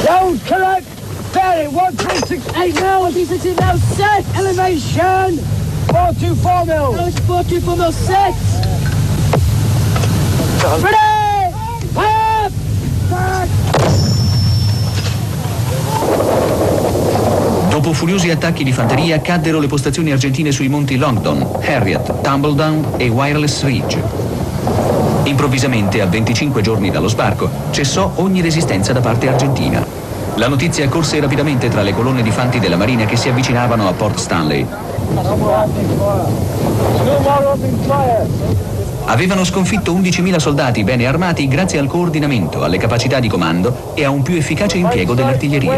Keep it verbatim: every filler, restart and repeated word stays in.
Don't collect. Ferry one three six eight now. one three six eight now. Set. Elevation. four two four mil. four two four mil. Set. Ready. Up. Back. Dopo furiosi attacchi di fanteria caddero le postazioni argentine sui monti Longdon, Harriet, Tumbledown e Wireless Ridge. Improvvisamente, a venticinque giorni dallo sbarco, cessò ogni resistenza da parte argentina. La notizia corse rapidamente tra le colonne di fanti della Marina che si avvicinavano a Port Stanley. Avevano sconfitto undicimila soldati bene armati grazie al coordinamento, alle capacità di comando e a un più efficace impiego dell'artiglieria.